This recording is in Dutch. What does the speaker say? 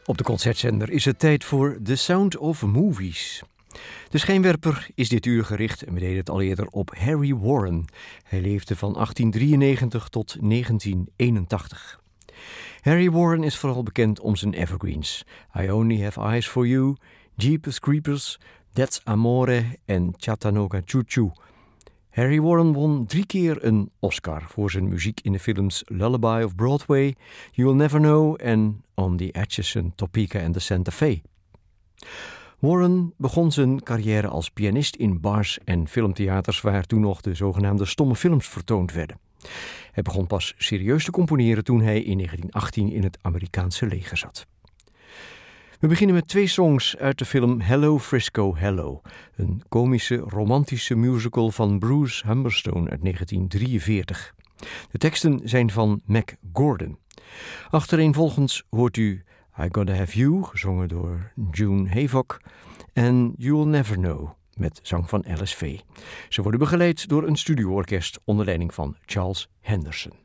Op de concertzender is het tijd voor The Sound of Movies. De schijnwerper is dit uur gericht, en we deden het al eerder, op Harry Warren. Hij leefde van 1893 tot 1981. Harry Warren is vooral bekend om zijn evergreens. I Only Have Eyes For You, Jeepers Creepers, That's Amore en Chattanooga Choo Choo. Harry Warren won 3 keer een Oscar voor zijn muziek in de films Lullaby of Broadway, You'll Never Know en On the Atchison, Topeka and the Santa Fe. Warren begon zijn carrière als pianist in bars en filmtheaters waar toen nog de zogenaamde stomme films vertoond werden. Hij begon pas serieus te componeren toen hij in 1918 in het Amerikaanse leger zat. We beginnen met 2 songs uit de film Hello Frisco Hello, een komische, romantische musical van Bruce Humberstone uit 1943. De teksten zijn van Mac Gordon. Achtereenvolgens hoort u I Gotta Have You, gezongen door June Havoc, en You'll Never Know, met zang van Alice Faye. Ze worden begeleid door een studioorkest onder leiding van Charles Henderson.